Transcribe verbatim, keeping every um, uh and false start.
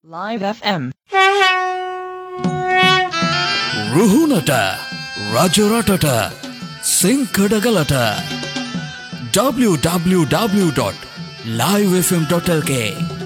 Live F M. රුහුණට රජරටට සිංකඩගලට w w w dot live f m dot l k